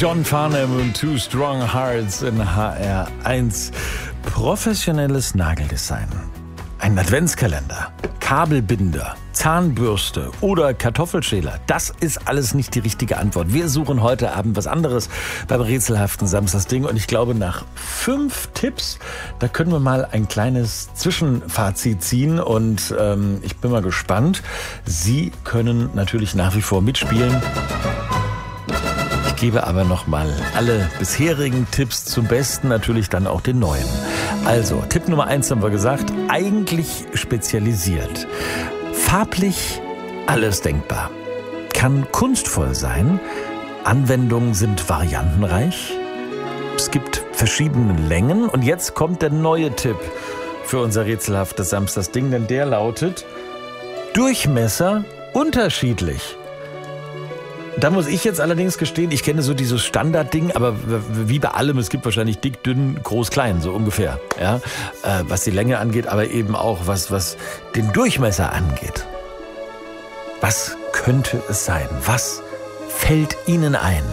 John Farnham und Two Strong Hearts in HR1. Professionelles Nageldesign. Ein Adventskalender, Kabelbinder, Zahnbürste oder Kartoffelschäler. Das ist alles nicht die richtige Antwort. Wir suchen heute Abend was anderes beim rätselhaften Samstagsding. Und ich glaube, nach 5 Tipps, da können wir mal ein kleines Zwischenfazit ziehen. Und ich bin mal gespannt. Sie können natürlich nach wie vor mitspielen. Ich gebe aber nochmal alle bisherigen Tipps zum Besten, natürlich dann auch den neuen. Also, Tipp Nummer 1 haben wir gesagt, eigentlich spezialisiert. Farblich alles denkbar. Kann kunstvoll sein. Anwendungen sind variantenreich. Es gibt verschiedene Längen. Und jetzt kommt der neue Tipp für unser rätselhaftes Samstagsding, denn der lautet Durchmesser unterschiedlich. Da muss ich jetzt allerdings gestehen, ich kenne so dieses Standardding, aber wie bei allem, es gibt wahrscheinlich dick, dünn, groß, klein, so ungefähr, ja, was die Länge angeht, aber eben auch was den Durchmesser angeht. Was könnte es sein? Was fällt Ihnen ein?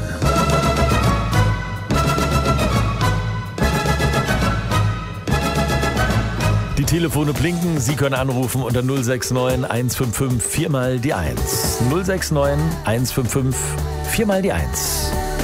Die Telefone blinken, Sie können anrufen unter 069 155 4 mal die 1. 069 155 4 mal die 1.